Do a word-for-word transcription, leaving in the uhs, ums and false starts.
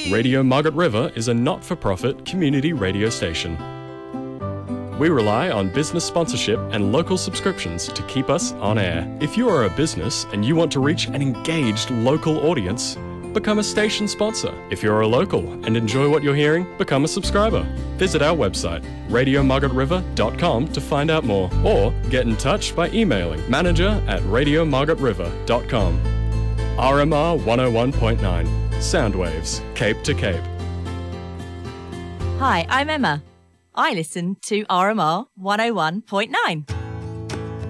Radio Margaret River is a not-for-profit community radio station. We rely on business sponsorship and local subscriptions to keep us on air. If you are a business and you want to reach an engaged local audience, become a station sponsor. If you're a local and enjoy what you're hearing, become a subscriber. Visit our website, radio margaret river dot com, to find out more, or get in touch by emailing manager at radio margaret river dot com. R M R one oh one point nine, Soundwaves, Cape to Cape. Hi, I'm Emma. I listen to R M R one oh one point nine.